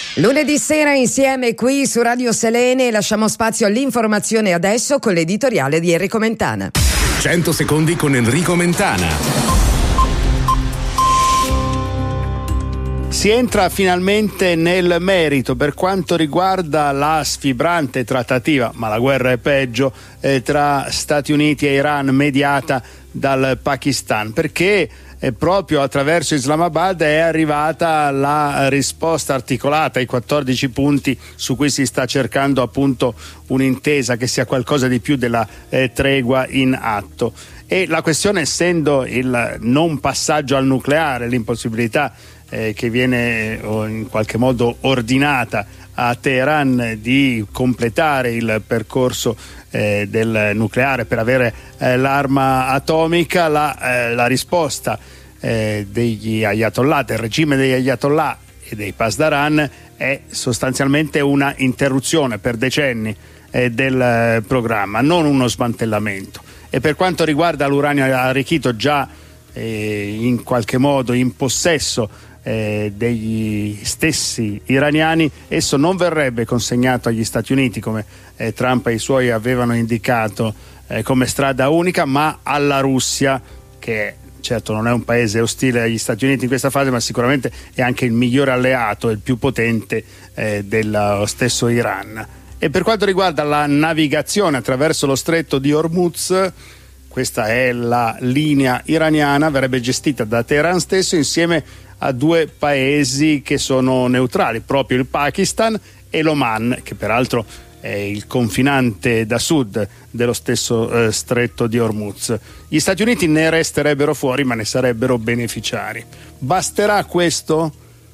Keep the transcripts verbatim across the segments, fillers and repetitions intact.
Lunedì sera insieme qui su Radio Selene lasciamo spazio all'informazione adesso con l'editoriale di Enrico Mentana. cento secondi con Enrico Mentana. Si entra finalmente nel merito per quanto riguarda la sfibrante trattativa, ma la guerra è peggio, eh, tra Stati Uniti e Iran mediata dal Pakistan, perché eh, proprio attraverso Islamabad è arrivata la risposta articolata ai quattordici punti su cui si sta cercando appunto un'intesa che sia qualcosa di più della eh, tregua in atto. E la questione, essendo il non passaggio al nucleare, l'impossibilità Eh, che viene eh, in qualche modo ordinata a Teheran di completare il percorso eh, del nucleare per avere eh, l'arma atomica, la, eh, la risposta eh, degli ayatollah, del regime degli ayatollah e dei pasdaran è sostanzialmente una interruzione per decenni eh, del eh, programma, non uno smantellamento. E per quanto riguarda l'uranio arricchito, già eh, in qualche modo in possesso Eh, degli stessi iraniani, esso non verrebbe consegnato agli Stati Uniti come eh, Trump e i suoi avevano indicato eh, come strada unica, ma alla Russia, che certo non è un paese ostile agli Stati Uniti in questa fase, ma sicuramente è anche il migliore alleato e il più potente eh, dello stesso Iran. E per quanto riguarda la navigazione attraverso lo stretto di Hormuz, questa è la linea iraniana, verrebbe gestita da Teheran stesso insieme a due paesi che sono neutrali, proprio il Pakistan e l'Oman, che peraltro è il confinante da sud dello stesso eh, stretto di Hormuz. Gli Stati Uniti ne resterebbero fuori, ma ne sarebbero beneficiari. Basterà questo?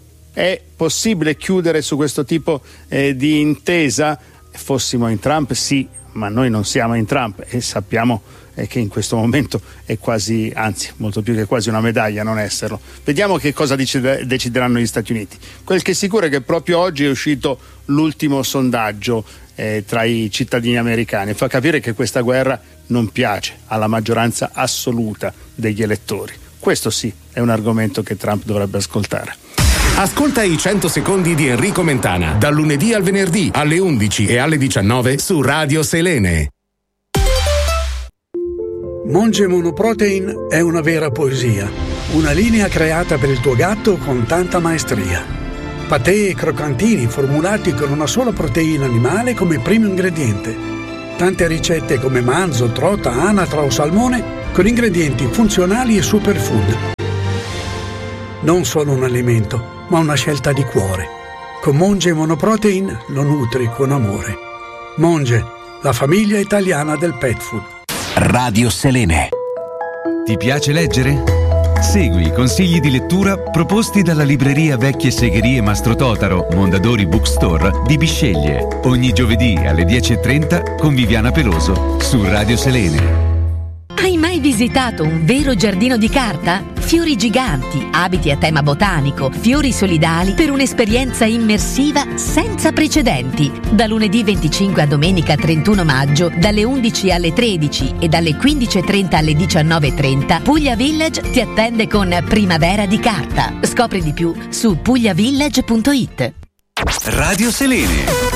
È possibile chiudere su questo tipo eh, di intesa? Fossimo in Trump, sì, ma noi non siamo in Trump e sappiamo e che in questo momento è quasi, anzi molto più che quasi una medaglia non esserlo. Vediamo che cosa decide, decideranno gli Stati Uniti. Quel che è sicuro è che proprio oggi è uscito l'ultimo sondaggio eh, tra i cittadini americani, fa capire che questa guerra non piace alla maggioranza assoluta degli elettori. Questo sì è un argomento che Trump dovrebbe ascoltare. Ascolta i cento secondi di Enrico Mentana dal lunedì al venerdì alle undici e alle diciannove su Radio Selene. Monge Monoprotein è una vera poesia, una linea creata per il tuo gatto con tanta maestria. Patè e croccantini formulati con una sola proteina animale come primo ingrediente. Tante ricette come manzo, trota, anatra o salmone con ingredienti funzionali e superfood. Non solo un alimento, ma una scelta di cuore. Con Monge Monoprotein lo nutri con amore. Monge, la famiglia italiana del pet food. Radio Selene. Ti piace leggere? Segui i consigli di lettura proposti dalla libreria Vecchie Segherie Mastro Totaro, Mondadori Bookstore di Bisceglie. Ogni giovedì alle dieci e trenta con Viviana Peloso su Radio Selene. Hai mai visitato un vero giardino di carta? Fiori giganti, abiti a tema botanico, fiori solidali per un'esperienza immersiva senza precedenti. Da lunedì venticinque a domenica trentuno maggio, dalle undici alle tredici e dalle quindici e trenta alle diciannove e trenta, Puglia Village ti attende con Primavera di Carta. Scopri di più su pugliavillage punto it. Radio Selene.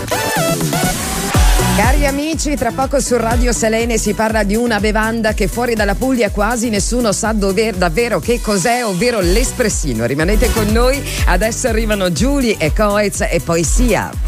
Cari amici, tra poco su Radio Selene si parla di una bevanda che fuori dalla Puglia quasi nessuno sa dover, davvero che cos'è, ovvero l'espressino. Rimanete con noi, adesso arrivano Giulia e Coez e poi Sia.